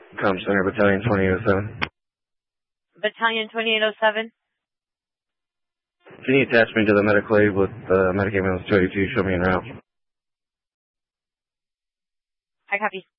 Com Center, Battalion 2807. Battalion 2807. Can you attach me to the Mediclave with Medic Ambulance 282? Show me en route. I copy.